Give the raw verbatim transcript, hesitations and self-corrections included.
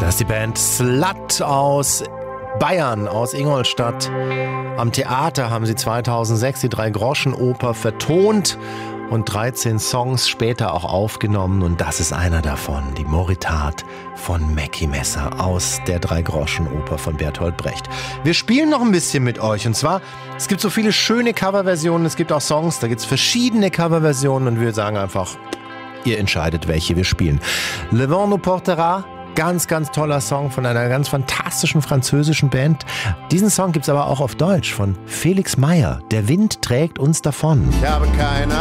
Das ist die Band Slut aus Bayern, aus Ingolstadt. Am Theater haben sie zweitausendsechs die Drei-Groschen-Oper vertont und dreizehn Songs später auch aufgenommen. Und das ist einer davon, die Moritat von Mackie Messer aus der Drei-Groschen-Oper von Bertolt Brecht. Wir spielen noch ein bisschen mit euch. Und zwar, es gibt so viele schöne Coverversionen, es gibt auch Songs, da gibt es verschiedene Coverversionen. Und wir sagen einfach, ihr entscheidet, welche wir spielen. Le Vent nous portera. Ganz, ganz toller Song von einer ganz fantastischen französischen Band. Diesen Song gibt es aber auch auf Deutsch von Felix Meyer. Der Wind trägt uns davon. Ich habe keine